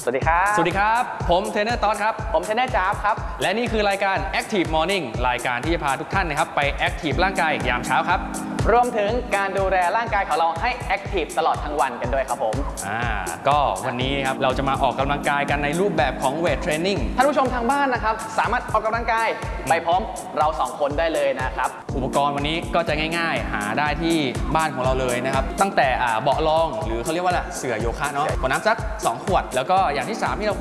วัสดีครับสวัสดีครับผมเทรนเนอร์ต๊อดครับผมเทรนเนอร์จ๊าบครับและนี่คือรายการ Active Morning รายการที่จะพาทุกท่านนะครับไป Active ร่างกายยามเช้าครับรวมถึงการดูแลร่างกายของเราให้แอคทีฟตลอดทั้งวันกันด้วยครับผมก็วันนี้ครับเราจะมาออกกำลังกายกันในรูปแบบของเวทเทรนนิ่งท่านผู้ชมทางบ้านนะครับสามารถออกกำลังกายไปพร้อมเรา2คนได้เลยนะครับอุปกรณ์วันนี้ก็จะง่ายๆหาได้ที่บ้านของเราเลยนะครับตั้งแต่เบาะรองหรือเขาเรียกว่าเสื่อโยคะเนาะขวดน้ำสัก2 ขวดแล้วก็อย่างที่3ที่เรา